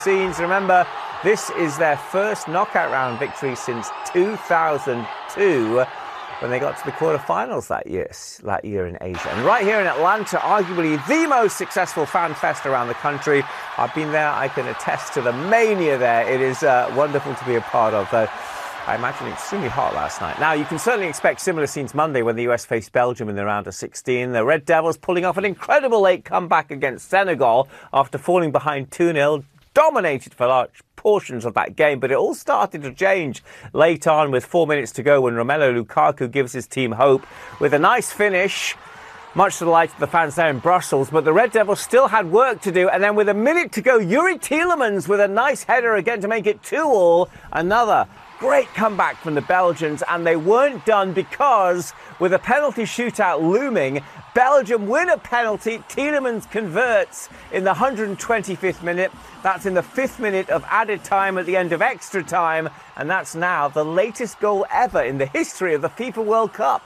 Scenes. Remember, this is their first knockout round victory since 2002 when they got to the quarterfinals that year in Asia. And right here in Atlanta, arguably the most successful fan fest around the country. I've been there, I can attest to the mania there. It is wonderful to be a part of, though. I imagine extremely hot last night. Now, you can certainly expect similar scenes Monday when the US faced Belgium in the round of 16. The Red Devils pulling off an incredible late comeback against Senegal after falling behind 2-0. Dominated for large portions of that game, but it all started to change late on with 4 minutes to go when Romelu Lukaku gives his team hope with a nice finish, much to the delight of the fans there in Brussels. But the Red Devils still had work to do, and then with a minute to go, Yuri Tielemans with a nice header again to make it 2-2. Another great comeback from the Belgians, and they weren't done because with a penalty shootout looming, Belgium win a penalty. Tielemans converts in the 125th minute. That's in the 5th minute of added time at the end of extra time. And that's now the latest goal ever in the history of the FIFA World Cup.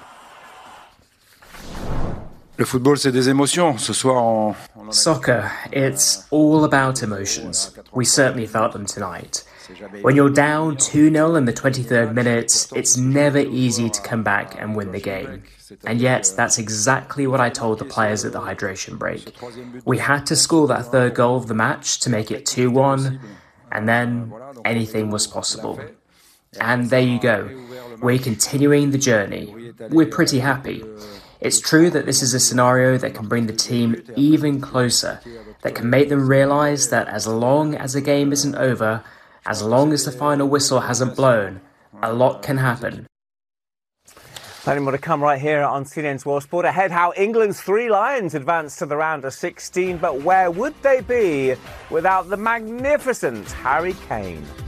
Le football, c'est des émotions. Ce soir, Soccer, it's all about emotions. We certainly felt them tonight. When you're down 2-0 in the 23rd minute, it's never easy to come back and win the game. And yet, that's exactly what I told the players at the hydration break. We had to score that third goal of the match to make it 2-1, and then anything was possible. And there you go. We're continuing the journey. We're pretty happy. It's true that this is a scenario that can bring the team even closer, that can make them realise that as long as a game isn't over, as long as the final whistle hasn't blown, a lot can happen. Plenty more to come right here on CNN's World Sport. Ahead, how England's Three Lions advanced to the round of 16, but where would they be without the magnificent Harry Kane?